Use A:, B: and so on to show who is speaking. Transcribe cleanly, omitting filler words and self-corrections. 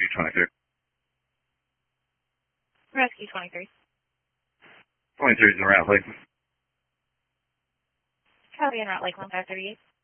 A: Rescue 23.
B: Rescue 23.
A: 23 is in Route Lakeland.
B: Copy in Route Lakeland 538.